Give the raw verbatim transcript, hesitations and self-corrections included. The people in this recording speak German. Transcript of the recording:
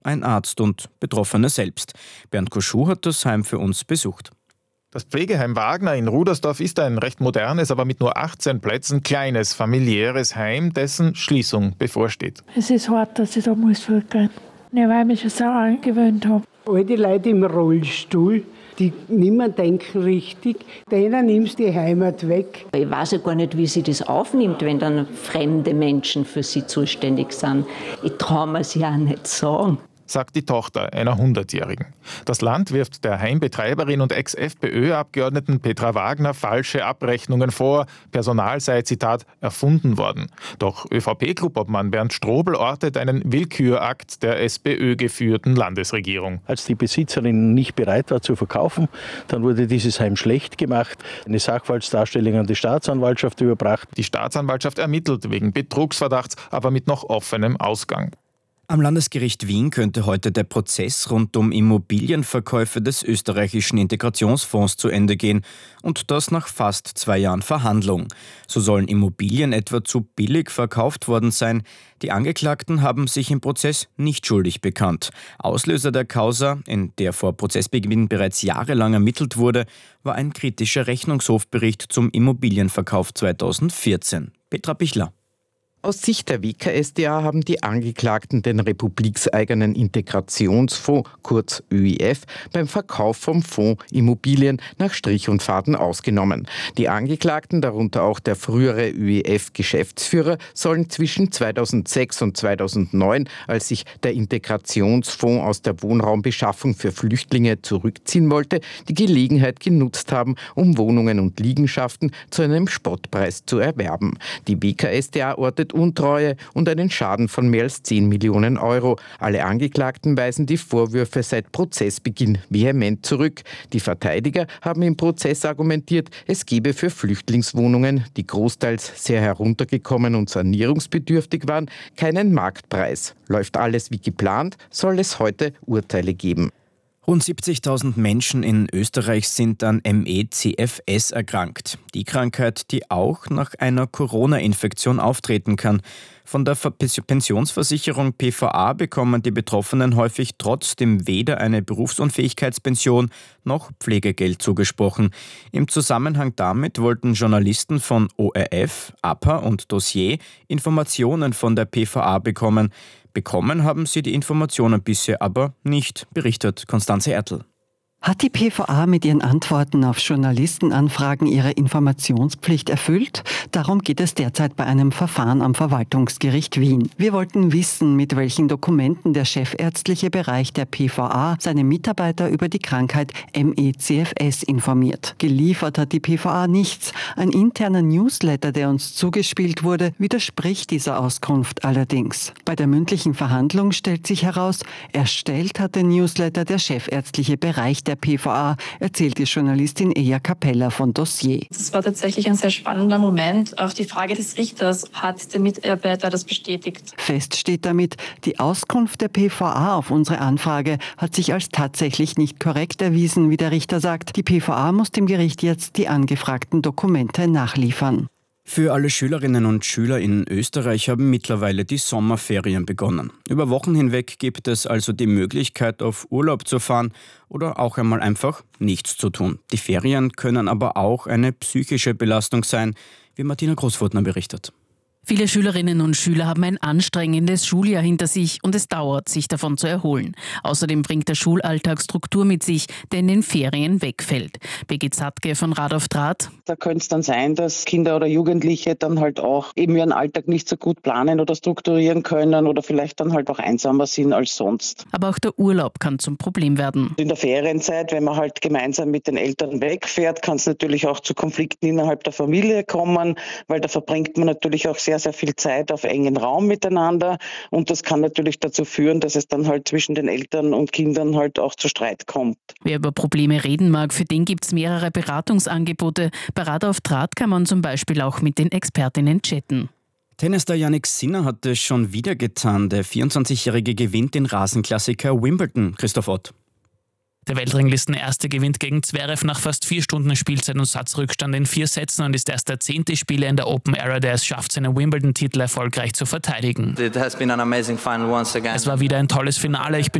ein Arzt und Betroffene selbst. Bernd Koschuh hat das Heim für uns besucht. Das Pflegeheim Wagner in Rudersdorf ist ein recht modernes, aber mit nur achtzehn Plätzen kleines, familiäres Heim, dessen Schließung bevorsteht. Es ist hart, dass ich da muss vorgehen muss, weil ich mich schon so angewöhnt habe. All die Leute im Rollstuhl, die nicht mehr denken richtig, denen nimmst du die Heimat weg. Ich weiß ja gar nicht, wie sie das aufnimmt, wenn dann fremde Menschen für sie zuständig sind. Ich traue mir es ja auch nicht sagen, sagt die Tochter einer hundertjährigen. Das Land wirft der Heimbetreiberin und Ex-FPÖ-Abgeordneten Petra Wagner falsche Abrechnungen vor. Personal sei, Zitat, erfunden worden. Doch ÖVP-Clubobmann Bernd Strobel ortet einen Willkürakt der SPÖ-geführten Landesregierung. Als die Besitzerin nicht bereit war zu verkaufen, dann wurde dieses Heim schlecht gemacht, eine Sachverhaltsdarstellung an die Staatsanwaltschaft überbracht. Die Staatsanwaltschaft ermittelt wegen Betrugsverdachts, aber mit noch offenem Ausgang. Am Landesgericht Wien könnte heute der Prozess rund um Immobilienverkäufe des österreichischen Integrationsfonds zu Ende gehen. Und das nach fast zwei Jahren Verhandlung. So sollen Immobilien etwa zu billig verkauft worden sein. Die Angeklagten haben sich im Prozess nicht schuldig bekannt. Auslöser der Causa, in der vor Prozessbeginn bereits jahrelang ermittelt wurde, war ein kritischer Rechnungshofbericht zum Immobilienverkauf zweitausendvierzehn. Petra Pichler. Aus Sicht der W K S d A haben die Angeklagten den republikseigenen Integrationsfonds, kurz Ö I F, beim Verkauf vom Fonds Immobilien nach Strich und Faden ausgenommen. Die Angeklagten, darunter auch der frühere Ö I F-Geschäftsführer, sollen zwischen zweitausendsechs und zweitausendneun, als sich der Integrationsfonds aus der Wohnraumbeschaffung für Flüchtlinge zurückziehen wollte, die Gelegenheit genutzt haben, um Wohnungen und Liegenschaften zu einem Spottpreis zu erwerben. Die W K S d A ortet Untreue und einen Schaden von mehr als zehn Millionen Euro. Alle Angeklagten weisen die Vorwürfe seit Prozessbeginn vehement zurück. Die Verteidiger haben im Prozess argumentiert, es gebe für Flüchtlingswohnungen, die großteils sehr heruntergekommen und sanierungsbedürftig waren, keinen Marktpreis. Läuft alles wie geplant, soll es heute Urteile geben. Rund siebzigtausend Menschen in Österreich sind an M E C F S erkrankt. Die Krankheit, die auch nach einer Corona-Infektion auftreten kann. Von der Pensionsversicherung P V A bekommen die Betroffenen häufig trotzdem weder eine Berufsunfähigkeitspension noch Pflegegeld zugesprochen. Im Zusammenhang damit wollten Journalisten von O R F, A P A und Dossier Informationen von der P V A bekommen. Bekommen haben sie die Informationen bisher aber nicht, berichtet Konstanze Ertl. Hat die P V A mit ihren Antworten auf Journalistenanfragen ihre Informationspflicht erfüllt? Darum geht es derzeit bei einem Verfahren am Verwaltungsgericht Wien. Wir wollten wissen, mit welchen Dokumenten der chefärztliche Bereich der P V A seine Mitarbeiter über die Krankheit M E C F S informiert. Geliefert hat die P V A nichts. Ein interner Newsletter, der uns zugespielt wurde, widerspricht dieser Auskunft allerdings. Bei der mündlichen Verhandlung stellt sich heraus, erstellt hat den Newsletter der chefärztliche Bereich der der P V A, erzählt die Journalistin Eja Capella von Dossier. Das war tatsächlich ein sehr spannender Moment. Auch die Frage des Richters, hat der Mitarbeiter das bestätigt? Fest steht damit, die Auskunft der P V A auf unsere Anfrage hat sich als tatsächlich nicht korrekt erwiesen, wie der Richter sagt. Die P V A muss dem Gericht jetzt die angefragten Dokumente nachliefern. Für alle Schülerinnen und Schüler in Österreich haben mittlerweile die Sommerferien begonnen. Über Wochen hinweg gibt es also die Möglichkeit, auf Urlaub zu fahren oder auch einmal einfach nichts zu tun. Die Ferien können aber auch eine psychische Belastung sein, wie Martina Großfurtner berichtet. Viele Schülerinnen und Schüler haben ein anstrengendes Schuljahr hinter sich und es dauert, sich davon zu erholen. Außerdem bringt der Schulalltag Struktur mit sich, der in den Ferien wegfällt. Birgit Sattke von Rad auf Draht. Da könnte es dann sein, dass Kinder oder Jugendliche dann halt auch eben ihren Alltag nicht so gut planen oder strukturieren können oder vielleicht dann halt auch einsamer sind als sonst. Aber auch der Urlaub kann zum Problem werden. In der Ferienzeit, wenn man halt gemeinsam mit den Eltern wegfährt, kann es natürlich auch zu Konflikten innerhalb der Familie kommen, weil da verbringt man natürlich auch sehr sehr, sehr viel Zeit auf engem Raum miteinander und das kann natürlich dazu führen, dass es dann halt zwischen den Eltern und Kindern halt auch zu Streit kommt. Wer über Probleme reden mag, für den gibt es mehrere Beratungsangebote. Bei Rad auf Draht kann man zum Beispiel auch mit den Expertinnen chatten. Tennisstar Jannik Sinner hat es schon wieder getan. Der vierundzwanzigjährige gewinnt den Rasenklassiker Wimbledon. Christoph Ott. Der Weltranglisten-Erste gewinnt gegen Zverev nach fast vier Stunden Spielzeit und Satzrückstand in vier Sätzen und ist erst der zehnte Spieler in der Open Era, der es schafft, seinen Wimbledon-Titel erfolgreich zu verteidigen. It has been an amazing final once again. Es war wieder ein tolles Finale. Ich bin